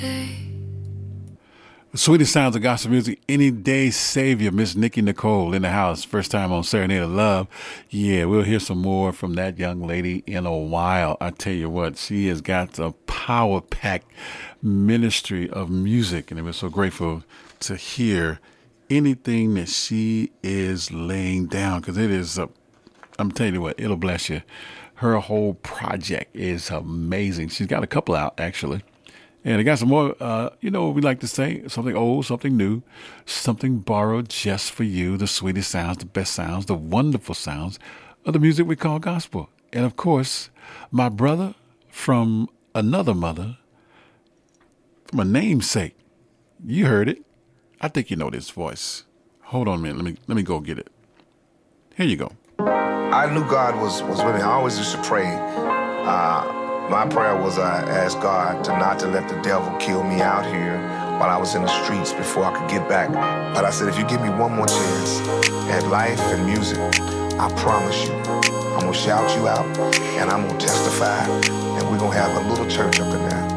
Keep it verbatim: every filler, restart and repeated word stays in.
The sweetest sounds of gospel music, any day savior, Miss Nikki Nicole in the house. First time on Serenade of Love. Yeah, we'll hear some more from that young lady in a while. I tell you what, she has got a power-packed ministry of music, and we're so grateful to hear anything that she is laying down, because it is, a, I'm telling you what, it'll bless you. Her whole project is amazing. She's got a couple out, actually. And I got some more, uh, you know what we like to say, something old, something new, something borrowed just for you, the sweetest sounds, the best sounds, the wonderful sounds of the music we call gospel. And of course, my brother from another mother, from a namesake, you heard it. I think you know this voice. Hold on a minute, let me, let me go get it. Here you go. I knew God was, was with me. I always used to pray. Uh, My prayer was I asked God to not to let the devil kill me out here while I was in the streets before I could get back. But I said, if you give me one more chance at life and music, I promise you, I'm going to shout you out and I'm going to testify and we're going to have a little church up in there.